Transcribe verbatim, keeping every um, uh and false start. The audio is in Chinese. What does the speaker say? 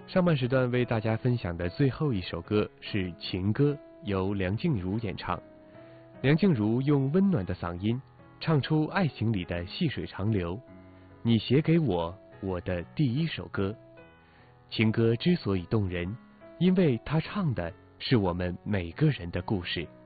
上半时段为大家分享的最后一首歌是《情歌》，由梁静茹演唱。梁静茹用温暖的嗓音唱出爱情里的细水长流，你写给我我的第一首歌。情歌之所以动人，因为它唱的是我们每个人的故事。